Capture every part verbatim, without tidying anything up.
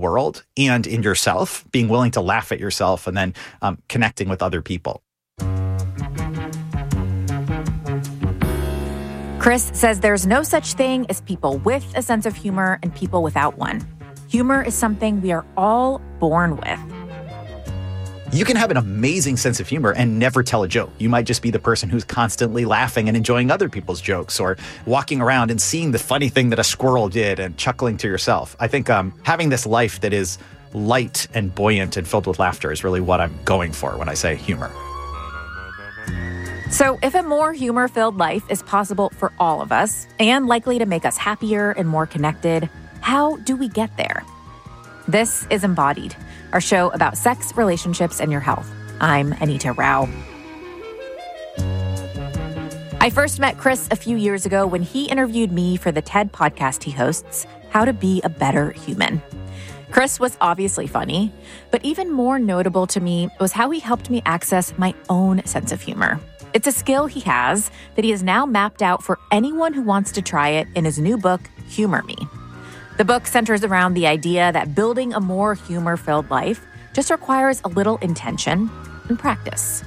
world and in yourself, being willing to laugh at yourself and then um, connecting with other people. Chris says there's no such thing as people with a sense of humor and people without one. Humor is something we are all born with. You can have an amazing sense of humor and never tell a joke. You might just be the person who's constantly laughing and enjoying other people's jokes, or walking around and seeing the funny thing that a squirrel did and chuckling to yourself. I think um, having this life that is light and buoyant and filled with laughter is really what I'm going for when I say humor. So if a more humor-filled life is possible for all of us and likely to make us happier and more connected, how do we get there? This is Embodied, our show about sex, relationships, and your health. I'm Anita Rao. I first met Chris a few years ago when he interviewed me for the TED podcast he hosts, How to Be a Better Human. Chris was obviously funny, but even more notable to me was how he helped me access my own sense of humor. It's a skill he has that he has now mapped out for anyone who wants to try it in his new book, Humor Me. The book centers around the idea that building a more humor-filled life just requires a little intention and practice.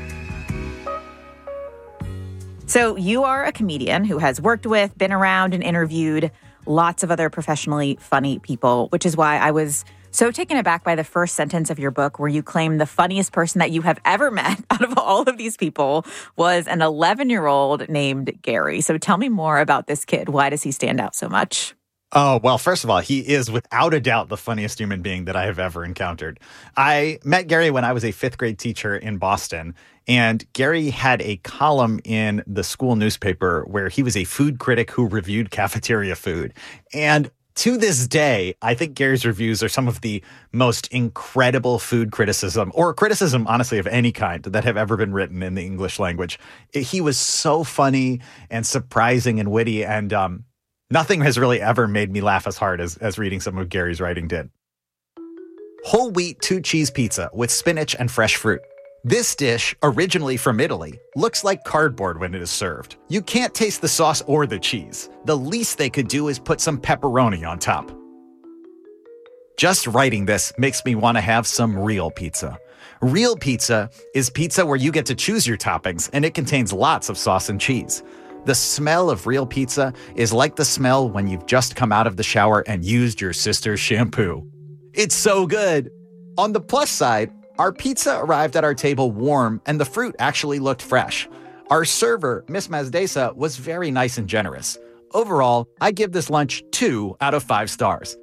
So you are a comedian who has worked with, been around, and interviewed lots of other professionally funny people, which is why I was so taken aback by the first sentence of your book where you claim the funniest person that you have ever met out of all of these people was an eleven-year-old named Gary. So tell me more about this kid. Why does he stand out so much? Oh, well, first of all, he is without a doubt the funniest human being that I have ever encountered. I met Gary when I was a fifth grade teacher in Boston, and Gary had a column in the school newspaper where he was a food critic who reviewed cafeteria food. And to this day, I think Gary's reviews are some of the most incredible food criticism, or criticism, honestly, of any kind that have ever been written in the English language. He was so funny and surprising and witty, and um, nothing has really ever made me laugh as hard as, as reading some of Gary's writing did. Whole wheat two-cheese pizza with spinach and fresh fruit. This dish, originally from Italy, looks like cardboard when it is served. You can't taste the sauce or the cheese. The least they could do is put some pepperoni on top. Just writing this makes me want to have some real pizza. Real pizza is pizza where you get to choose your toppings, and it contains lots of sauce and cheese. The smell of real pizza is like the smell when you've just come out of the shower and used your sister's shampoo. It's so good. On the plus side, our pizza arrived at our table warm, and the fruit actually looked fresh. Our server, Miss Mazdesa, was very nice and generous. Overall, I give this lunch two out of five stars.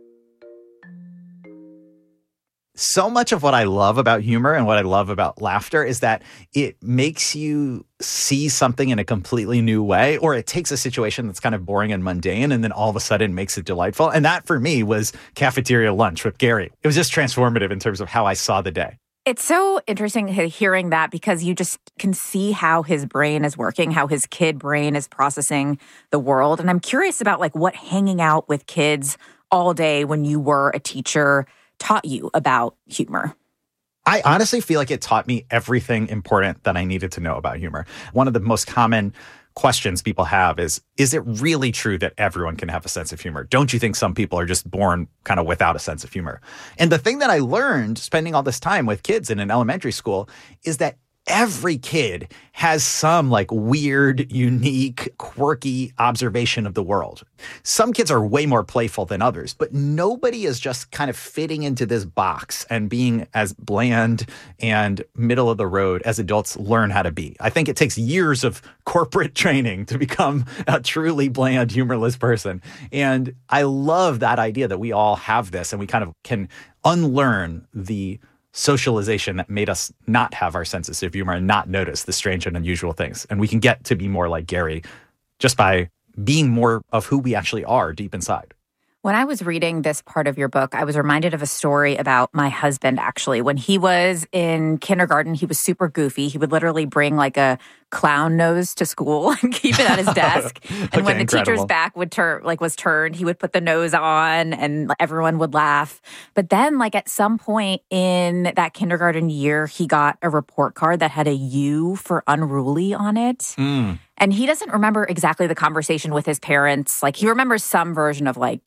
So much of what I love about humor and what I love about laughter is that it makes you see something in a completely new way, or it takes a situation that's kind of boring and mundane and then all of a sudden makes it delightful. And that for me was cafeteria lunch with Gary. It was just transformative in terms of how I saw the day. It's so interesting hearing that because you just can see how his brain is working, how his kid brain is processing the world. And I'm curious about like what hanging out with kids all day when you were a teacher taught you about humor. I honestly feel like it taught me everything important that I needed to know about humor. One of the most common questions people have is, is it really true that everyone can have a sense of humor? Don't you think some people are just born kind of without a sense of humor? And the thing that I learned spending all this time with kids in an elementary school is that every kid has some like weird, unique, quirky observation of the world. Some kids are way more playful than others, but nobody is just kind of fitting into this box and being as bland and middle of the road as adults learn how to be. I think it takes years of corporate training to become a truly bland, humorless person. And I love that idea that we all have this and we kind of can unlearn the socialization that made us not have our senses of humor and not notice the strange and unusual things. And we can get to be more like Gary just by being more of who we actually are deep inside. When I was reading this part of your book, I was reminded of a story about my husband, actually. When he was in kindergarten, he was super goofy. He would literally bring like a clown nose to school and keep it at his desk. And okay, when the incredible. teacher's back would turn, like was turned, he would put the nose on and everyone would laugh. But then like at some point in that kindergarten year, he got a report card that had a U for unruly on it. Mm. And he doesn't remember exactly the conversation with his parents. Like he remembers some version of like,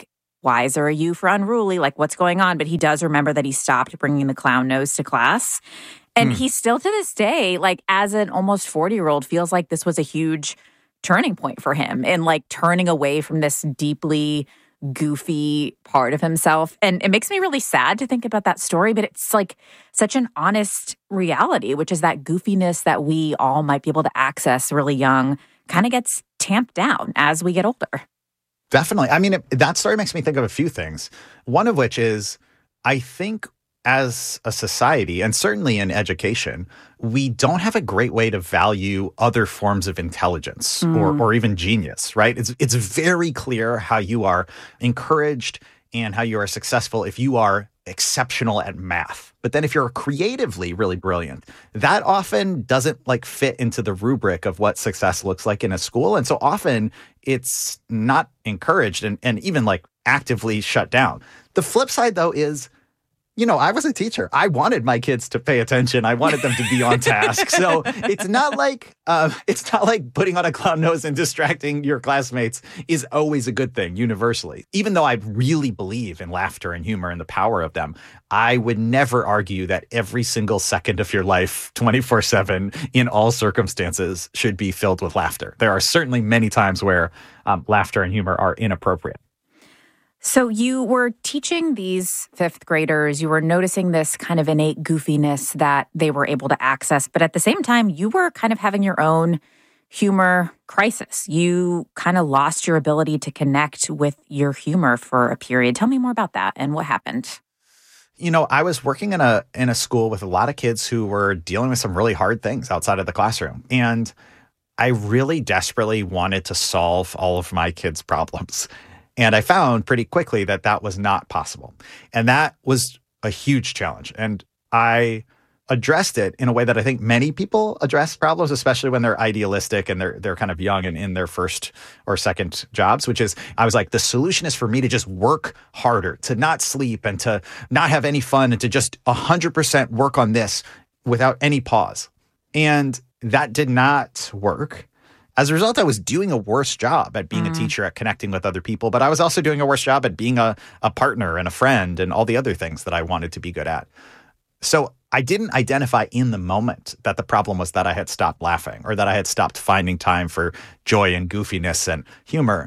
wiser are you for unruly? Like, what's going on? But he does remember that he stopped bringing the clown nose to class. And mm. he still to this day, like as an almost forty-year-old, feels like this was a huge turning point for him in like turning away from this deeply goofy part of himself. And it makes me really sad to think about that story, but it's like such an honest reality, which is that goofiness that we all might be able to access really young kind of gets tamped down as we get older. Definitely. I mean, it, that story makes me think of a few things. One of which is, I think as a society, and certainly in education, we don't have a great way to value other forms of intelligence mm. or, or even genius, right? It's, it's very clear how you are encouraged and how you are successful if you are exceptional at math. But then if you're creatively really brilliant, that often doesn't like fit into the rubric of what success looks like in a school. And so often it's not encouraged and, and even like actively shut down. The flip side, though, is you know, I was a teacher. I wanted my kids to pay attention. I wanted them to be on task. So it's not like uh, it's not like putting on a clown nose and distracting your classmates is always a good thing universally. Even though I really believe in laughter and humor and the power of them, I would never argue that every single second of your life, twenty-four seven, in all circumstances, should be filled with laughter. There are certainly many times where um, laughter and humor are inappropriate. So you were teaching these fifth graders, you were noticing this kind of innate goofiness that they were able to access, but at the same time, you were kind of having your own humor crisis. You kind of lost your ability to connect with your humor for a period. Tell me more about that and what happened. You know, I was working in a in a school with a lot of kids who were dealing with some really hard things outside of the classroom. And I really desperately wanted to solve all of my kids' problems. And I found pretty quickly that that was not possible. And that was a huge challenge. And I addressed it in a way that I think many people address problems, especially when they're idealistic and they're they're kind of young and in their first or second jobs, which is, I was like, the solution is for me to just work harder, to not sleep and to not have any fun and to just one hundred percent work on this without any pause. And that did not work. As a result, I was doing a worse job at being mm. a teacher, at connecting with other people, but I was also doing a worse job at being a, a partner and a friend and all the other things that I wanted to be good at. So I didn't identify in the moment that the problem was that I had stopped laughing or that I had stopped finding time for joy and goofiness and humor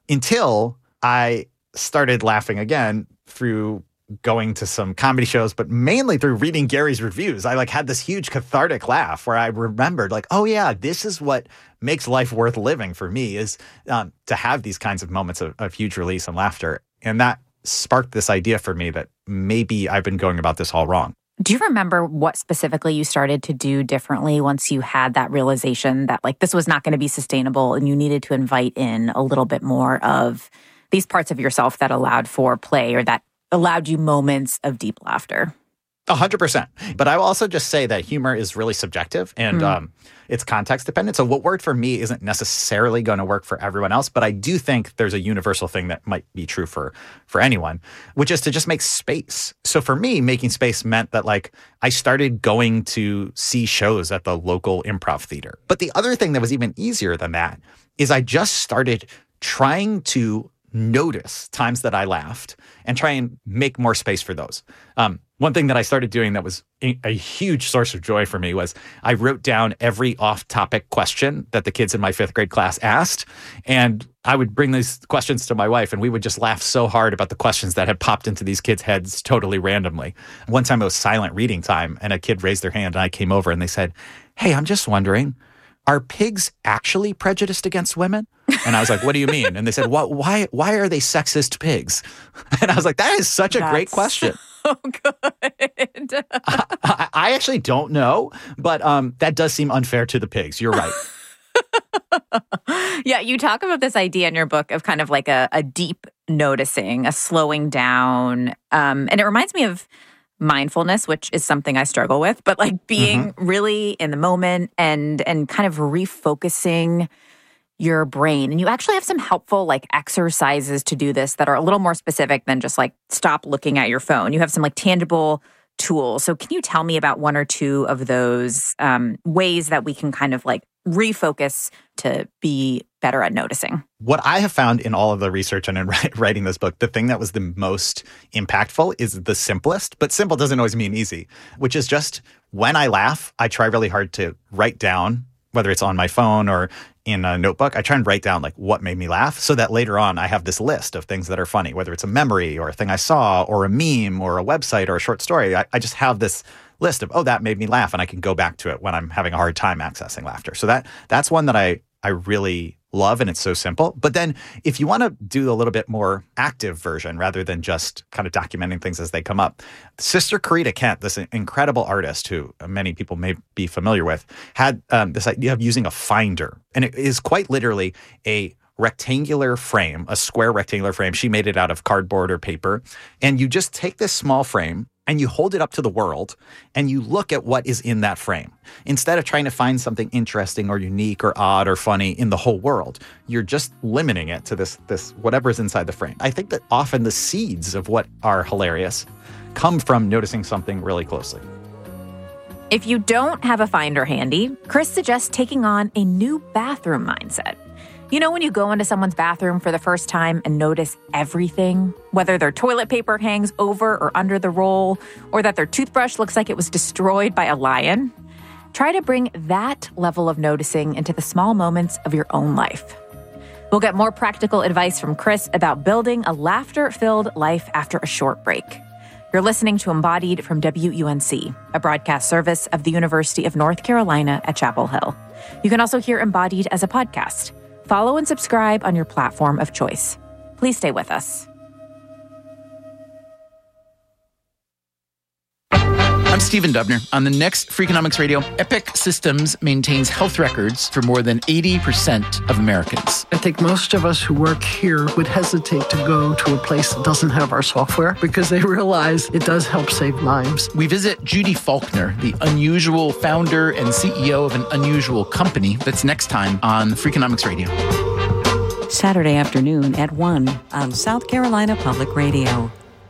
until I started laughing again through going to some comedy shows, but mainly through reading Gary's reviews. I like had this huge cathartic laugh where I remembered like, oh yeah, this is what makes life worth living for me, is um, to have these kinds of moments of, of huge release and laughter. And that sparked this idea for me that maybe I've been going about this all wrong. Do you remember what specifically you started to do differently once you had that realization that like this was not going to be sustainable and you needed to invite in a little bit more of these parts of yourself that allowed for play or that allowed you moments of deep laughter? A hundred percent. But I will also just say that humor is really subjective and mm. um, it's context dependent. So what worked for me isn't necessarily going to work for everyone else. But I do think there's a universal thing that might be true for, for anyone, which is to just make space. So for me, making space meant that like I started going to see shows at the local improv theater. But the other thing that was even easier than that is I just started trying to notice times that I laughed and try and make more space for those. Um, one thing that I started doing that was a, a huge source of joy for me was I wrote down every off-topic question that the kids in my fifth grade class asked. And I would bring these questions to my wife and we would just laugh so hard about the questions that had popped into these kids' heads totally randomly. One time it was silent reading time and a kid raised their hand and I came over and they said, "Hey, I'm just wondering, are pigs actually prejudiced against women?" And I was like, "What do you mean?" And they said, "What? Why? Why are they sexist pigs?" And I was like, "That is such a That's great question." So good. I, I actually don't know, but um, that does seem unfair to the pigs. You're right. Yeah, you talk about this idea in your book of kind of like a, a deep noticing, a slowing down, um, and it reminds me of mindfulness, which is something I struggle with, but like being mm-hmm. really in the moment and and kind of refocusing your brain. And you actually have some helpful like exercises to do this that are a little more specific than just like stop looking at your phone. You have some like tangible tools. So can you tell me about one or two of those um, ways that we can kind of like refocus to be better at noticing? What I have found in all of the research and in writing this book, the thing that was the most impactful is the simplest, but simple doesn't always mean easy, which is just when I laugh, I try really hard to write down, whether it's on my phone or in a notebook, I try and write down like what made me laugh so that later on I have this list of things that are funny, whether it's a memory or a thing I saw or a meme or a website or a short story. I, I just have this list of, oh, that made me laugh, and I can go back to it when I'm having a hard time accessing laughter. So that that's one that I I really love, and it's so simple. But then if you want to do a little bit more active version rather than just kind of documenting things as they come up, Sister Corita Kent, this incredible artist who many people may be familiar with, had um, this idea of using a finder. And it is quite literally a rectangular frame, a square rectangular frame. She made it out of cardboard or paper. And you just take this small frame and you hold it up to the world and you look at what is in that frame. Instead of trying to find something interesting or unique or odd or funny in the whole world, you're just limiting it to this, this whatever's inside the frame. I think that often the seeds of what are hilarious come from noticing something really closely. If you don't have a finder handy, Chris suggests taking on a new bathroom mindset. You know when you go into someone's bathroom for the first time and notice everything, whether their toilet paper hangs over or under the roll, or that their toothbrush looks like it was destroyed by a lion? Try to bring that level of noticing into the small moments of your own life. We'll get more practical advice from Chris about building a laughter-filled life after a short break. You're listening to Embodied from W U N C, a broadcast service of the University of North Carolina at Chapel Hill. You can also hear Embodied as a podcast. Follow and subscribe on your platform of choice. Please stay with us. I'm Stephen Dubner. On the next Freakonomics Radio, Epic Systems maintains health records for more than eighty percent of Americans. I think most of us who work here would hesitate to go to a place that doesn't have our software because they realize it does help save lives. We visit Judy Faulkner, the unusual founder and C E O of an unusual company. That's next time on Freakonomics Radio. Saturday afternoon at one on South Carolina Public Radio.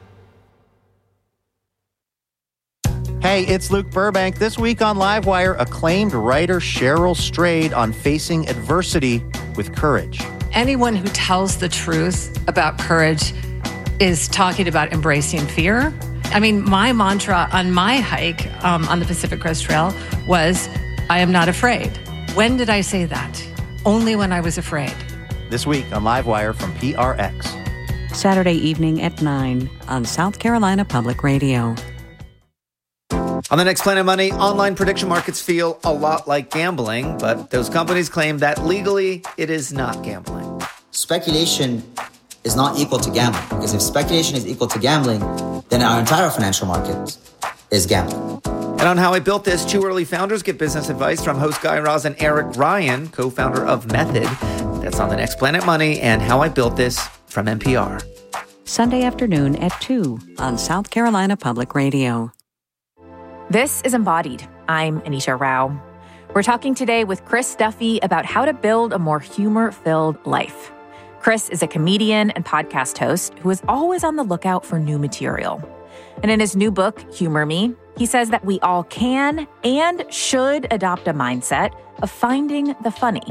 Hey, it's Luke Burbank. This week on Livewire, acclaimed writer Cheryl Strayed on facing adversity with courage. Anyone who tells the truth about courage is talking about embracing fear. I mean, my mantra on my hike um, on the Pacific Crest Trail was, I am not afraid. When did I say that? Only when I was afraid. This week on Livewire from P R X. Saturday evening at nine on South Carolina Public Radio. On the next Planet Money, online prediction markets feel a lot like gambling, but those companies claim that legally it is not gambling. Speculation is not equal to gambling, because if speculation is equal to gambling, then our entire financial market is gambling. And on How I Built This, two early founders get business advice from host Guy Raz and Eric Ryan, co-founder of Method. That's on the next Planet Money and How I Built This from N P R. Sunday afternoon at two on South Carolina Public Radio. This is Embodied. I'm Anisha Rao. We're talking today with Chris Duffy about how to build a more humor-filled life. Chris is a comedian and podcast host who is always on the lookout for new material. And in his new book, Humor Me, he says that we all can and should adopt a mindset of finding the funny.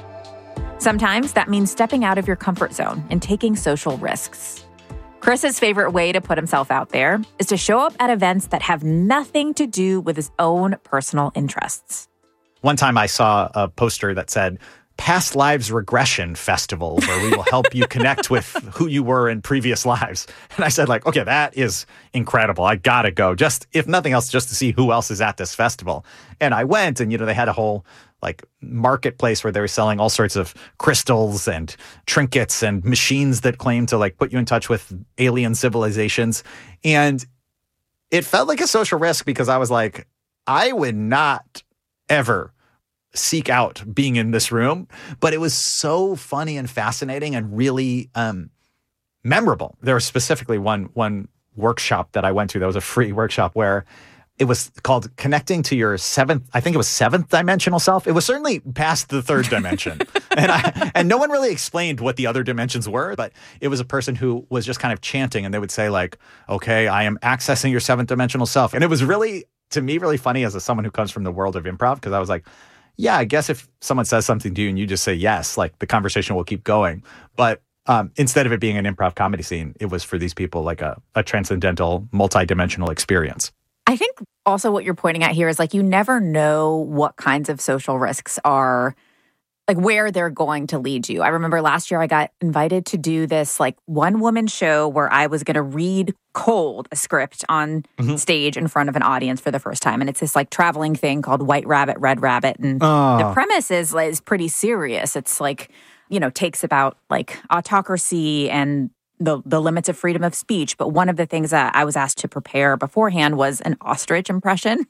Sometimes that means stepping out of your comfort zone and taking social risks. Chris's favorite way to put himself out there is to show up at events that have nothing to do with his own personal interests. One time I saw a poster that said, Past Lives Regression Festival, where we will help you connect with who you were in previous lives. And I said, like, okay, that is incredible. I gotta go. Just, if nothing else, just to see who else is at this festival. And I went, and, you know, they had a whole like marketplace where they were selling all sorts of crystals and trinkets and machines that claim to like put you in touch with alien civilizations. And it felt like a social risk because I was like, I would not ever seek out being in this room, but it was so funny and fascinating and really um, memorable. There was specifically one, one workshop that I went to that was a free workshop where it was called Connecting to Your Seventh, I think it was Seventh Dimensional Self. It was certainly past the third dimension. and I, and no one really explained what the other dimensions were, but it was a person who was just kind of chanting, and they would say like, okay, I am accessing your seventh dimensional self. And it was really, to me, really funny as a, someone who comes from the world of improv, because I was like, yeah, I guess if someone says something to you and you just say yes, like the conversation will keep going. But um, instead of it being an improv comedy scene, it was for these people like a, a transcendental, multidimensional experience. I think also what you're pointing at here is like you never know what kinds of social risks are, like where they're going to lead you. I remember last year I got invited to do this like one woman show where I was going to read cold a script on mm-hmm. stage in front of an audience for the first time. And it's this like traveling thing called White Rabbit, Red Rabbit. And oh. the premise is, is pretty serious. It's like, you know, takes about like autocracy and the the limits of freedom of speech. But one of the things that I was asked to prepare beforehand was an ostrich impression.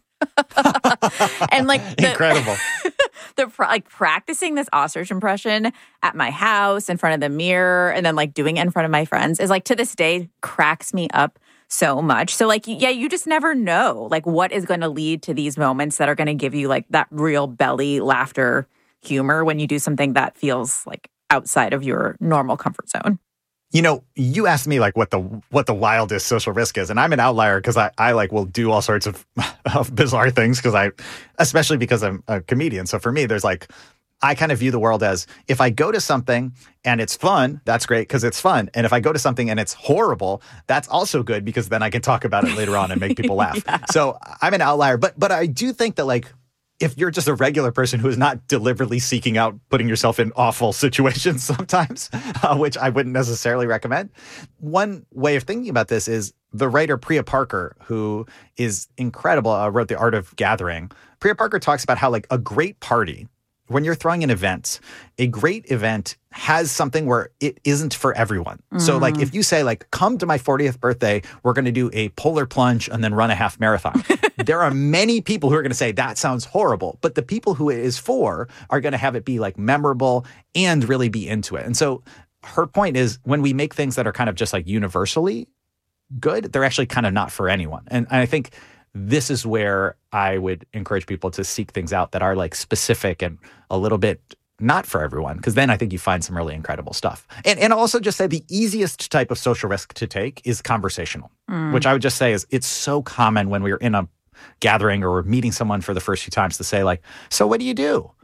and like the, incredible. the like practicing this ostrich impression at my house in front of the mirror and then like doing it in front of my friends is like to this day cracks me up so much. So like, yeah, you just never know like what is going to lead to these moments that are going to give you like that real belly laughter humor when you do something that feels like outside of your normal comfort zone. You know, you asked me like what the what the wildest social risk is, and I'm an outlier because I, I like will do all sorts of, of bizarre things because I, especially because I'm a comedian. So for me, there's like, I kind of view the world as if I go to something and it's fun, that's great because it's fun. And if I go to something and it's horrible, that's also good because then I can talk about it later on and make people laugh. yeah. So I'm an outlier, but but I do think that like, if you're just a regular person who is not deliberately seeking out putting yourself in awful situations sometimes, uh, which I wouldn't necessarily recommend. One way of thinking about this is the writer Priya Parker, who is incredible, uh, wrote The Art of Gathering. Priya Parker talks about how like a great party, when you're throwing an event, a great event has something where it isn't for everyone. Mm. So like if you say like, come to my fortieth birthday, we're going to do a polar plunge and then run a half marathon. There are many people who are going to say that sounds horrible, but the people who it is for are going to have it be like memorable and really be into it. And so her point is when we make things that are kind of just like universally good, they're actually kind of not for anyone. And I think this is where I would encourage people to seek things out that are like specific and a little bit not for everyone, because then I think you find some really incredible stuff. And and also just say the easiest type of social risk to take is conversational, mm. which I would just say is it's so common when we're in a gathering or we're meeting someone for the first few times to say like, so what do you do?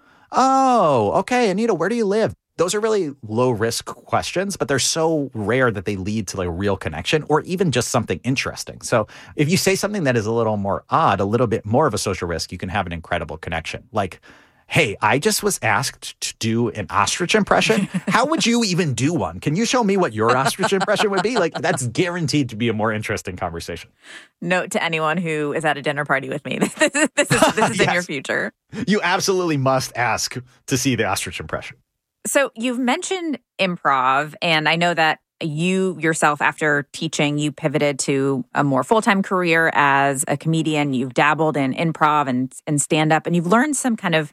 Oh, okay, Anita, where do you live? Those are really low risk questions, but they're so rare that they lead to like a real connection or even just something interesting. So if you say something that is a little more odd, a little bit more of a social risk, you can have an incredible connection. Like, hey, I just was asked to do an ostrich impression. How would you even do one? Can you show me what your ostrich impression would be? Like, that's guaranteed to be a more interesting conversation. Note to anyone who is at a dinner party with me, this is, this is, this is yes. in your future. You absolutely must ask to see the ostrich impression. So you've mentioned improv, and I know that you yourself, after teaching, you pivoted to a more full-time career as a comedian. You've dabbled in improv and, and stand-up, and you've learned some kind of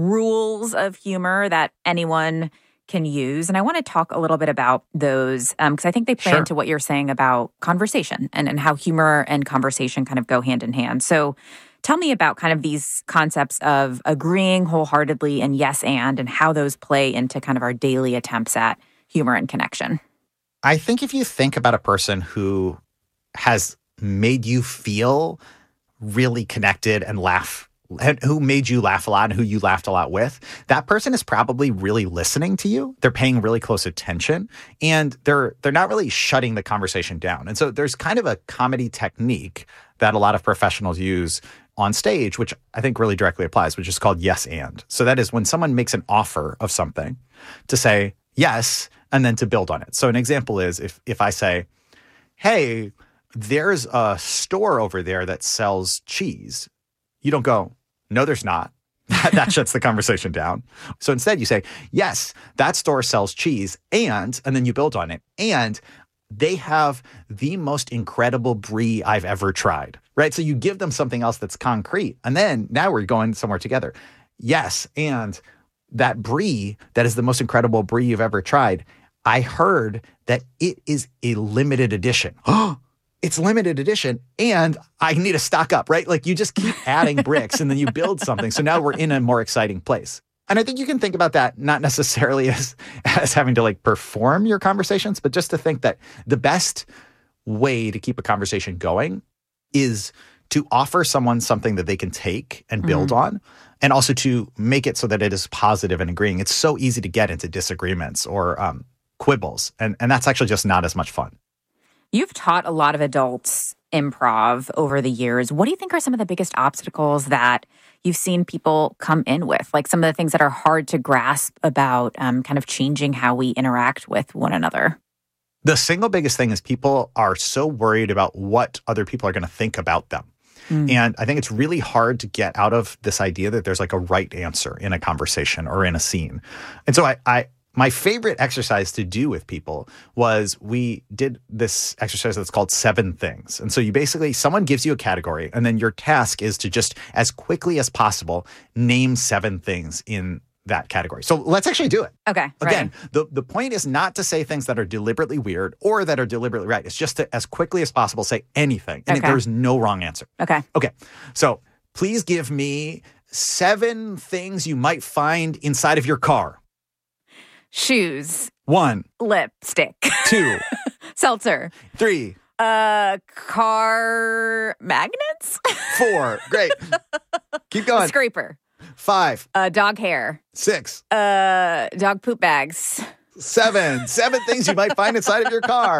rules of humor that anyone can use. And I want to talk a little bit about those because um, I think they play sure. into what you're saying about conversation and, and how humor and conversation kind of go hand in hand. So tell me about kind of these concepts of agreeing wholeheartedly and yes and, and how those play into kind of our daily attempts at humor and connection. I think if you think about a person who has made you feel really connected and laugh, and who made you laugh a lot and who you laughed a lot with, that person is probably really listening to you. They're paying really close attention and they're they're not really shutting the conversation down. And so there's kind of a comedy technique that a lot of professionals use on stage, which I think really directly applies, which is called yes and. So that is when someone makes an offer of something to say yes and then to build on it. So an example is if if I say, hey, there's a store over there that sells cheese. You don't go, no, there's not. That shuts the conversation down. So instead you say, yes, that store sells cheese and, and then you build on it. And they have the most incredible brie I've ever tried, right? So you give them something else that's concrete. And then now we're going somewhere together. Yes, and that brie that is the most incredible brie you've ever tried, I heard that it is a limited edition. Oh, it's limited edition and I need to stock up, right? Like you just keep adding bricks and then you build something. So now we're in a more exciting place. And I think you can think about that not necessarily as, as having to like perform your conversations, but just to think that the best way to keep a conversation going is to offer someone something that they can take and build mm. on, and also to make it so that it is positive and agreeing. It's so easy to get into disagreements or um, quibbles, and, and that's actually just not as much fun. You've taught a lot of adults improv over the years. What do you think are some of the biggest obstacles that you've seen people come in with? Like some of the things that are hard to grasp about um, kind of changing how we interact with one another? The single biggest thing is people are so worried about what other people are going to think about them. Mm. And I think it's really hard to get out of this idea that there's like a right answer in a conversation or in a scene. And so I, I my favorite exercise to do with people was we did this exercise that's called Seven Things. And so you basically, someone gives you a category, and then your task is to just as quickly as possible name seven things in that category. So let's actually do it. Okay. Again, right. the, the point is not to say things that are deliberately weird or that are deliberately right. It's just to, as quickly as possible, say anything. And okay. there's no wrong answer. Okay. Okay. So please give me seven things you might find inside of your car. Shoes. One. Lipstick. Two. Seltzer. Three. Uh, car magnets. Four. Great. Keep going. A scraper. Five. Uh, dog hair. Six. Uh, dog poop bags. Seven. Seven things you might find inside of your car.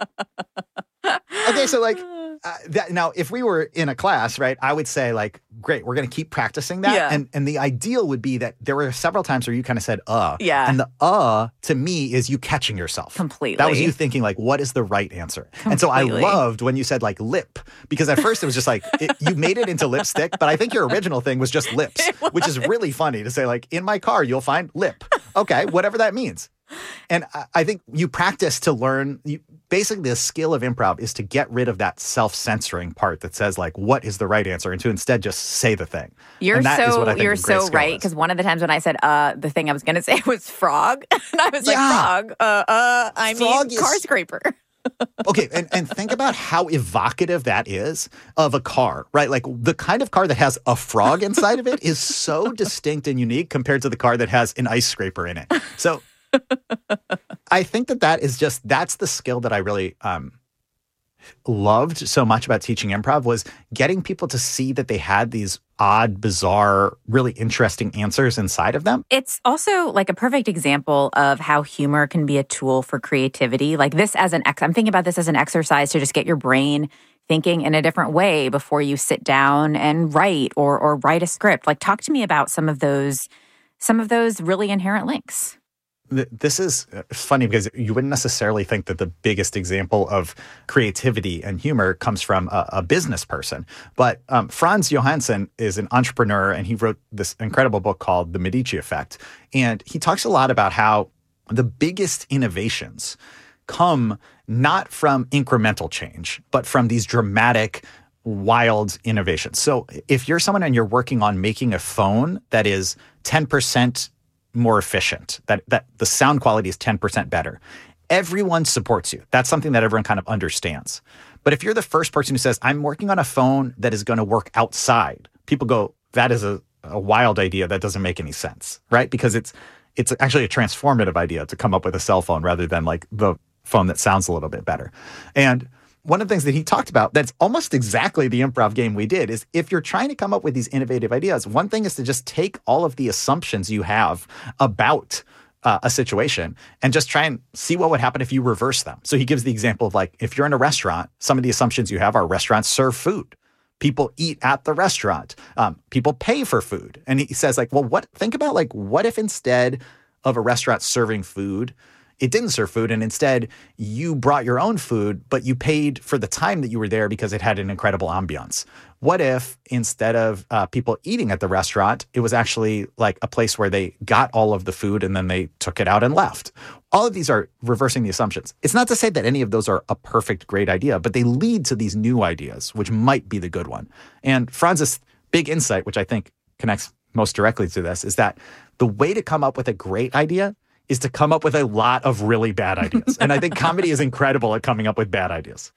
Okay, so like, uh, that, now if we were in a class, right, I would say like, great, we're going to keep practicing that. Yeah. And and the ideal would be that there were several times where you kind of said, uh. Yeah. And the uh, to me, is you catching yourself. Completely. That was you thinking like, what is the right answer? Completely. And so I loved when you said like lip, because at first it was just like, it, you made it into lipstick, but I think your original thing was just lips, which is really funny to say like, in my car, you'll find lip. Okay, whatever that means. And I, I think you practice to learn, you, basically the skill of improv is to get rid of that self-censoring part that says like, what is the right answer? And to instead just say the thing. You're so, you're so right. Because one of the times when I said, uh, the thing I was going to say was frog. And I was yeah. like, frog, uh, uh, I frog mean, is... car scraper. Okay, and, and think about how evocative that is of a car, right? Like the kind of car that has a frog inside of it is so distinct and unique compared to the car that has an ice scraper in it. So I think that that is just, that's the skill that I really um, loved so much about teaching improv, was getting people to see that they had these odd, bizarre, really interesting answers inside of them. It's also like a perfect example of how humor can be a tool for creativity. Like this as an ex, I'm thinking about this as an exercise to just get your brain thinking in a different way before you sit down and write or or write a script. Like talk to me about some of those, some of those really inherent links. This is funny because you wouldn't necessarily think that the biggest example of creativity and humor comes from a, a business person. But um, Franz Johansson is an entrepreneur, and he wrote this incredible book called The Medici Effect. And he talks a lot about how the biggest innovations come not from incremental change, but from these dramatic, wild innovations. So if you're someone and you're working on making a phone that is ten percent more efficient, that that the sound quality is ten percent better, everyone supports you. That's something that everyone kind of understands. But if you're the first person who says, I'm working on a phone that is going to work outside, people go, that is a, a wild idea. That doesn't make any sense, right? Because it's it's actually a transformative idea to come up with a cell phone rather than like the phone that sounds a little bit better. And one of the things that he talked about that's almost exactly the improv game we did is if you're trying to come up with these innovative ideas, one thing is to just take all of the assumptions you have about uh, a situation and just try and see what would happen if you reverse them. So he gives the example of like, if you're in a restaurant, some of the assumptions you have are restaurants serve food. People eat at the restaurant. Um, people pay for food. And he says like, well, what, think about like, what if instead of a restaurant serving food, it didn't serve food, and instead you brought your own food, but you paid for the time that you were there because it had an incredible ambiance? What if instead of uh, people eating at the restaurant, it was actually like a place where they got all of the food and then they took it out and left? All of these are reversing the assumptions. It's not to say that any of those are a perfect, great idea, but they lead to these new ideas, which might be the good one. And Franz's big insight, which I think connects most directly to this, is that the way to come up with a great idea is to come up with a lot of really bad ideas. And I think comedy is incredible at coming up with bad ideas.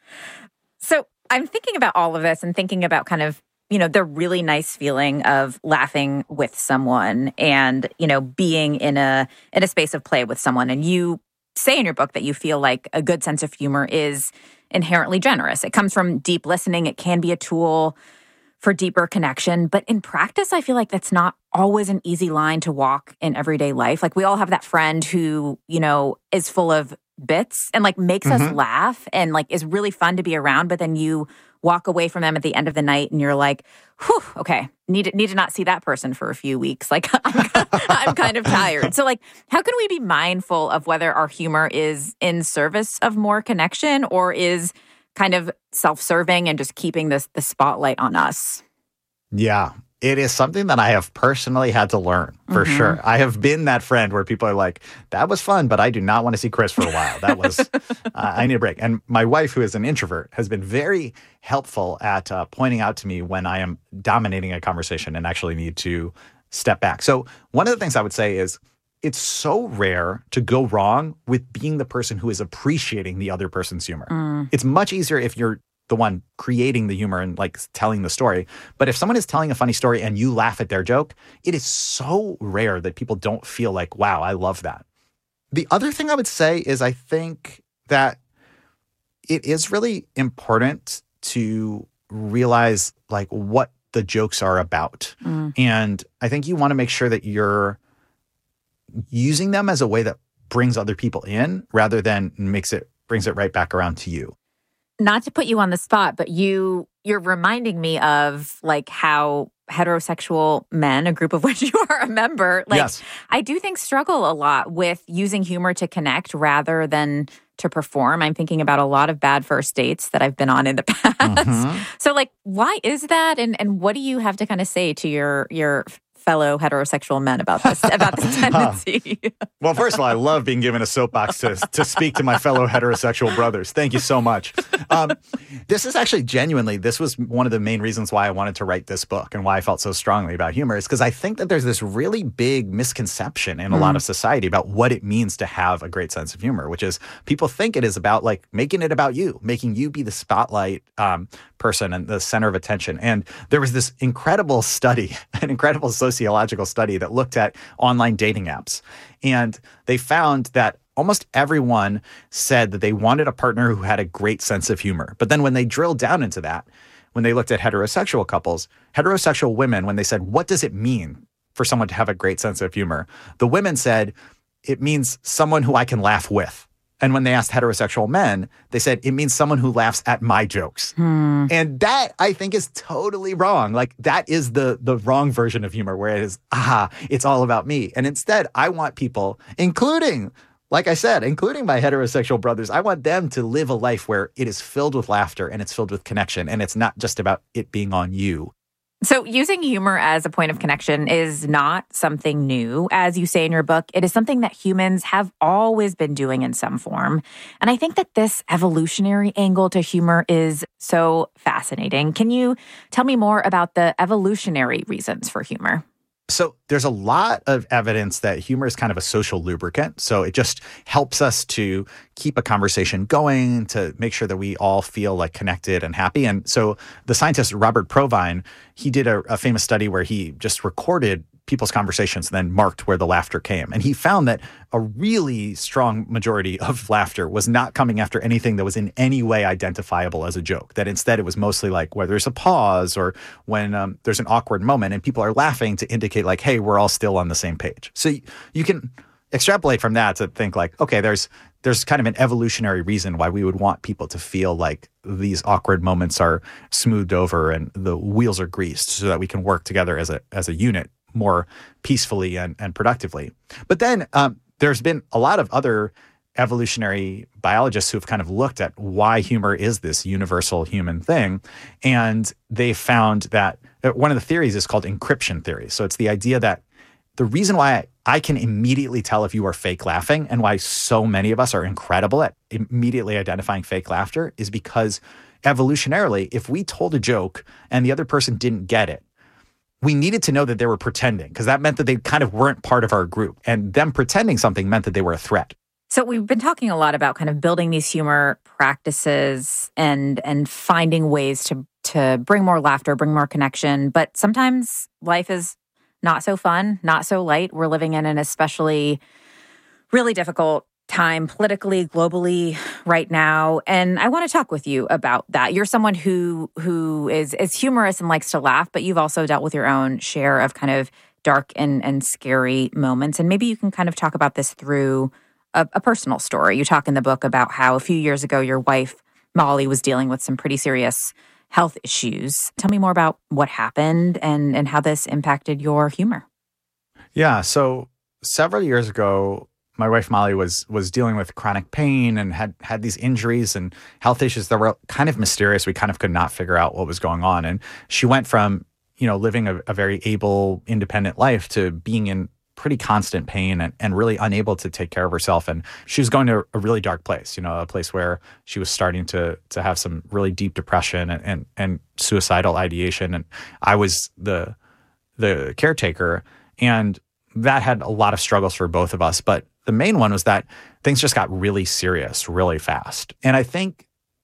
So I'm thinking about all of this and thinking about kind of, you know, the really nice feeling of laughing with someone and, you know, being in a in a space of play with someone. And you say in your book that you feel like a good sense of humor is inherently generous. It comes from deep listening. It can be a tool for deeper connection. But in practice, I feel like that's not always an easy line to walk in everyday life. Like we all have that friend who, you know, is full of bits and like makes mm-hmm. us laugh and like is really fun to be around. But then you walk away from them at the end of the night and you're like, whew, okay, need to, need to not see that person for a few weeks. Like I'm, I'm kind of tired. So like, how can we be mindful of whether our humor is in service of more connection or is kind of self-serving and just keeping this the spotlight on us? Yeah, it is something that I have personally had to learn for mm-hmm. sure. I have been that friend where people are like, that was fun, but I do not want to see Chris for a while. That was, uh, I need a break. And my wife, who is an introvert, has been very helpful at uh, pointing out to me when I am dominating a conversation and actually need to step back. So one of the things I would say is, it's so rare to go wrong with being the person who is appreciating the other person's humor. Mm. It's much easier if you're the one creating the humor and like telling the story. But if someone is telling a funny story and you laugh at their joke, it is so rare that people don't feel like, wow, I love that. The other thing I would say is I think that it is really important to realize like what the jokes are about. Mm. And I think you want to make sure that you're using them as a way that brings other people in rather than makes it brings it right back around to you. Not to put you on the spot, but you you're reminding me of like how heterosexual men, a group of which you are a member, like yes. I do think struggle a lot with using humor to connect rather than to perform. I'm thinking about a lot of bad first dates that I've been on in the past. Mm-hmm. So like, why is that? And and what do you have to kind of say to your your fellow heterosexual men about this about this tendency? Well, first of all, I love being given a soapbox to to speak to my fellow heterosexual brothers. Thank you so much. Um, this is actually genuinely, this was one of the main reasons why I wanted to write this book and why I felt so strongly about humor is because I think that there's this really big misconception in a mm. lot of society about what it means to have a great sense of humor, which is people think it is about like making it about you, making you be the spotlight um, person and the center of attention. And there was this incredible study, an incredible sociological study that looked at online dating apps. And they found that almost everyone said that they wanted a partner who had a great sense of humor. But then when they drilled down into that, when they looked at heterosexual couples, heterosexual women, when they said, what does it mean for someone to have a great sense of humor? The women said, it means someone who I can laugh with. And when they asked heterosexual men, they said, it means someone who laughs at my jokes. Hmm. And that, I think, is totally wrong. Like, that is the the wrong version of humor, where it is, ah, it's all about me. And instead, I want people, including, like I said, including my heterosexual brothers, I want them to live a life where it is filled with laughter and it's filled with connection. And it's not just about it being on you. So using humor as a point of connection is not something new. As you say in your book, it is something that humans have always been doing in some form. And I think that this evolutionary angle to humor is so fascinating. Can you tell me more about the evolutionary reasons for humor? So there's a lot of evidence that humor is kind of a social lubricant. So it just helps us to keep a conversation going, to make sure that we all feel like connected and happy. And so the scientist Robert Provine, he did a, a famous study where he just recorded people's conversations and then marked where the laughter came. And he found that a really strong majority of laughter was not coming after anything that was in any way identifiable as a joke, that instead it was mostly like where there's a pause or when um, there's an awkward moment and people are laughing to indicate like, hey, we're all still on the same page. So y- you can extrapolate from that to think like, okay, there's there's kind of an evolutionary reason why we would want people to feel like these awkward moments are smoothed over and the wheels are greased so that we can work together as a as a unit more peacefully and, and productively. But then um, there's been a lot of other evolutionary biologists who've kind of looked at why humor is this universal human thing. And they found that one of the theories is called encryption theory. So it's the idea that the reason why I can immediately tell if you are fake laughing and why so many of us are incredible at immediately identifying fake laughter is because evolutionarily, if we told a joke and the other person didn't get it, we needed to know that they were pretending because that meant that they kind of weren't part of our group. And them pretending something meant that they were a threat. So we've been talking a lot about kind of building these humor practices and and finding ways to to bring more laughter, bring more connection. But sometimes life is not so fun, not so light. We're living in an especially really difficult time politically, globally right now. And I want to talk with you about that. You're someone who who is, is humorous and likes to laugh, but you've also dealt with your own share of kind of dark and, and scary moments. And maybe you can kind of talk about this through a, a personal story. You talk in the book about how a few years ago, your wife, Molly, was dealing with some pretty serious health issues. Tell me more about what happened and, and how this impacted your humor. Yeah. So several years ago, my wife Molly was was dealing with chronic pain and had had these injuries and health issues that were kind of mysterious. We kind of could not figure out what was going on. And she went from, you know, living a, a very able, independent life to being in pretty constant pain and, and really unable to take care of herself. And she was going to a really dark place, you know, a place where she was starting to to have some really deep depression and and, and suicidal ideation. And I was the the caretaker, and that had a lot of struggles for both of us. But the main one was that things just got really serious really fast. And I think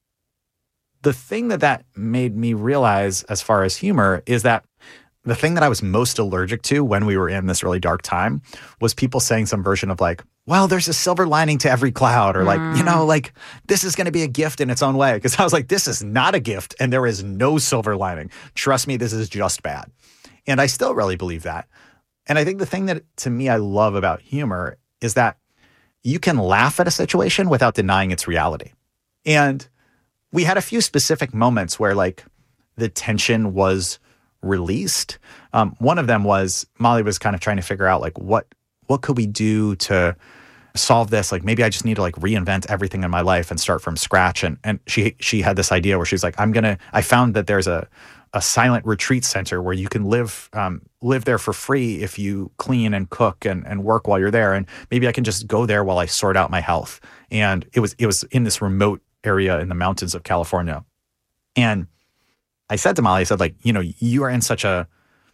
the thing that that made me realize as far as humor is that the thing that I was most allergic to when we were in this really dark time was people saying some version of like, well, there's a silver lining to every cloud, or like, mm. you know, like this is going to be a gift in its own way. Because I was like, this is not a gift and there is no silver lining. Trust me, this is just bad. And I still really believe that. And I think the thing that to me I love about humor is that you can laugh at a situation without denying its reality. And we had a few specific moments where like the tension was released. Um, one of them was Molly was kind of trying to figure out like what what could we do to solve this? Like maybe I just need to like reinvent everything in my life and start from scratch. And and she she had this idea where she's like, I'm gonna. I found that there's a a silent retreat center where you can live um, live there for free if you clean and cook and, and work while you're there. And maybe I can just go there while I sort out my health. And it was it was in this remote area in the mountains of California. And I said to Molly, I said, like, you know, you are in such a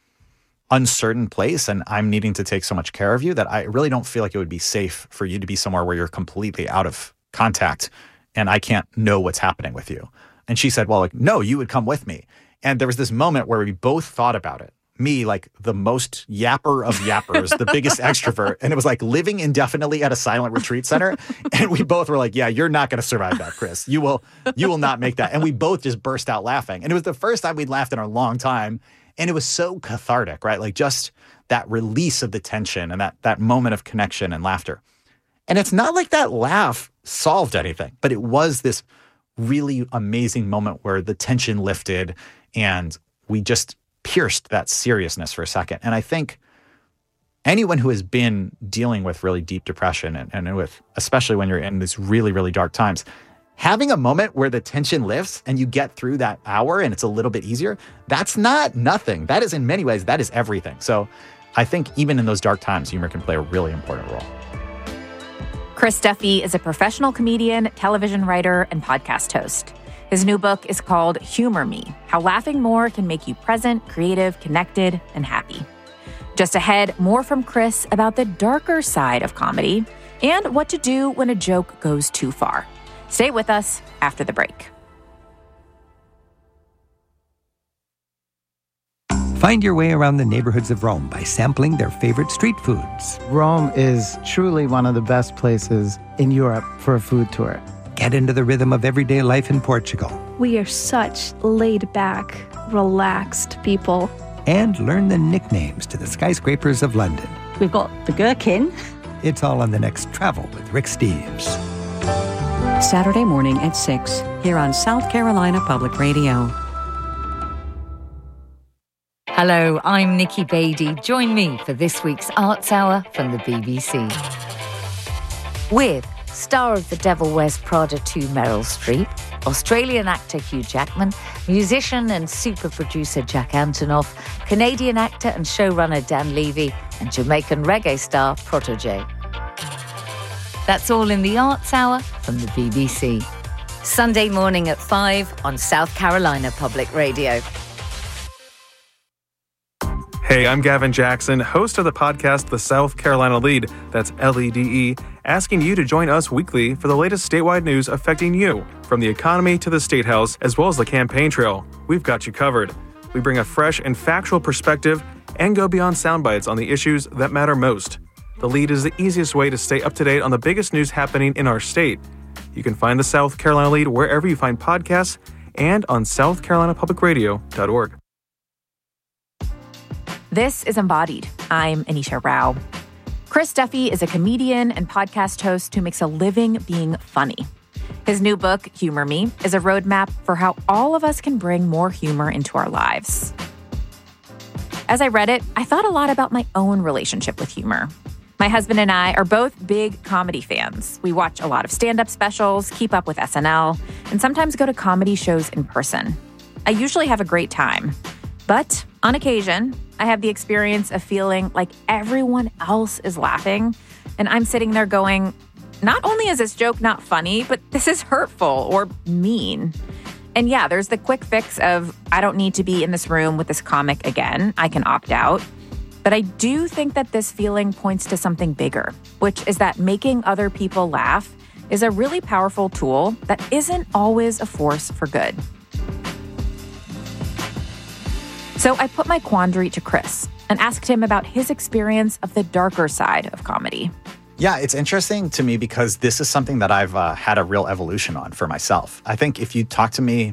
uncertain place and I'm needing to take so much care of you that I really don't feel like it would be safe for you to be somewhere where you're completely out of contact and I can't know what's happening with you. And she said, well, like, no, you would come with me. And there was this moment where we both thought about it. Me, like the most yapper of yappers, the biggest extrovert. And it was like living indefinitely at a silent retreat center. And we both were like, yeah, you're not going to survive that, Chris. You will, you will not make that. And we both just burst out laughing. And it was the first time we'd laughed in a long time. And it was so cathartic, right? Like just that release of the tension and that that moment of connection and laughter. And it's not like that laugh solved anything, but it was this really amazing moment where the tension lifted and we just pierced that seriousness for a second. And I think anyone who has been dealing with really deep depression and, and with, especially when you're in these really, really dark times, having a moment where the tension lifts and you get through that hour and it's a little bit easier, that's not nothing. That is in many ways, that is everything. So I think even in those dark times, humor can play a really important role. Chris Duffy is a professional comedian, television writer, and podcast host. His new book is called Humor Me: How Laughing More Can Make You Present, Creative, Connected, and Happy. Just ahead, more from Chris about the darker side of comedy and what to do when a joke goes too far. Stay with us after the break. Find your way around the neighborhoods of Rome by sampling their favorite street foods. Rome is truly one of the best places in Europe for a food tour. Get into the rhythm of everyday life in Portugal. We are such laid-back, relaxed people. And learn the nicknames to the skyscrapers of London. We've got the Gherkin. It's all on the next Travel with Rick Steves. Saturday morning at six, here on South Carolina Public Radio. Hello, I'm Nikki Beattie. Join me for this week's Arts Hour from the B B C. With star of The Devil Wears Prada two Meryl Streep, Australian actor Hugh Jackman, musician and super producer Jack Antonoff, Canadian actor and showrunner Dan Levy, and Jamaican reggae star Protoje. That's all in the Arts Hour from the B B C. Sunday morning at five on South Carolina Public Radio. Hey, I'm Gavin Jackson, host of the podcast The South Carolina Lead, that's L E D E, asking you to join us weekly for the latest statewide news affecting you, from the economy to the State House, as well as the campaign trail. We've got you covered. We bring a fresh and factual perspective and go beyond sound bites on the issues that matter most. The Lead is the easiest way to stay up to date on the biggest news happening in our state. You can find the South Carolina Lead wherever you find podcasts and on south carolina public radio dot org. This is Embodied. I'm Anisha Rao. Chris Duffy is a comedian and podcast host who makes a living being funny. His new book, Humor Me, is a roadmap for how all of us can bring more humor into our lives. As I read it, I thought a lot about my own relationship with humor. My husband and I are both big comedy fans. We watch a lot of stand-up specials, keep up with S N L, and sometimes go to comedy shows in person. I usually have a great time. But on occasion, I have the experience of feeling like everyone else is laughing, and I'm sitting there going, not only is this joke not funny, but this is hurtful or mean. And yeah, there's the quick fix of, I don't need to be in this room with this comic again. I can opt out. But I do think that this feeling points to something bigger, which is that making other people laugh is a really powerful tool that isn't always a force for good. So I put my quandary to Chris and asked him about his experience of the darker side of comedy. Yeah, it's interesting to me because this is something that I've uh, had a real evolution on for myself. I think if you talked to me